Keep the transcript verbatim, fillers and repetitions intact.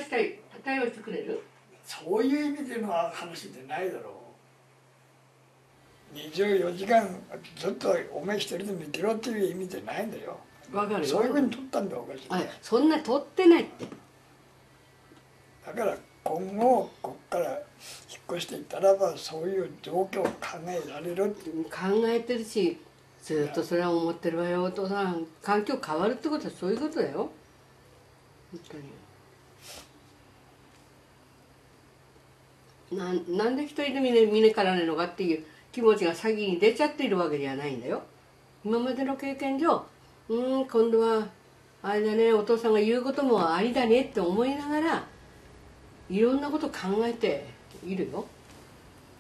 したい対応してくれる？ そういう意味での話でないだろう。にじゅうよじかんずっとお前一人で見てろっていう意味じゃないんだよ。 わかるよ。 そういうふうに取ったんだおかしい。 あ、そんな取ってないって。 だから今後ここから引っ越していったらばそういう状況を考えられる。 考えてるし、ずっとそれは思ってるわよ。お父さん、環境変わるってことはそういうことだよ。本当に。な, なんで一人で見ね見ねからねのかっていう気持ちが先に出ちゃっているわけじゃないんだよ。今までの経験上、うん今度はあれだね、お父さんが言うこともありだねって思いながらいろんなこと考えているよ。